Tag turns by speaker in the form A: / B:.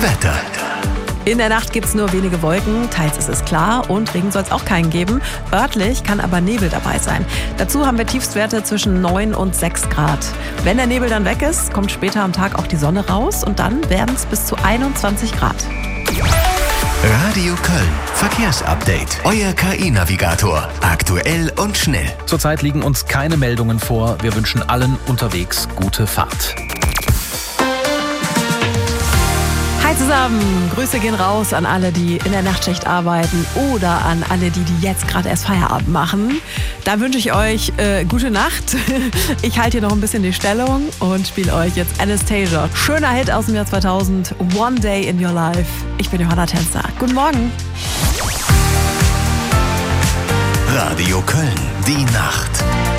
A: Wetter.
B: In der Nacht gibt es nur wenige Wolken, teils ist es klar und Regen soll es auch keinen geben. Örtlich kann aber Nebel dabei sein. Dazu haben wir Tiefstwerte zwischen 9 und 6 Grad. Wenn der Nebel dann weg ist, kommt später am Tag auch die Sonne raus und dann werden es bis zu 21 Grad.
A: Radio Köln. Verkehrsupdate. Euer KI-Navigator. Aktuell und schnell.
C: Zurzeit liegen uns keine Meldungen vor. Wir wünschen allen unterwegs gute Fahrt.
B: Hi zusammen, Grüße gehen raus an alle, die in der Nachtschicht arbeiten oder an alle, die jetzt gerade erst Feierabend machen. Da wünsche ich euch gute Nacht. Ich halte hier noch ein bisschen die Stellung und spiele euch jetzt Anastasia. Schöner Hit aus dem Jahr 2000, One Day in Your Life. Ich bin Johanna Tänzer. Guten Morgen.
A: Radio Köln, die Nacht.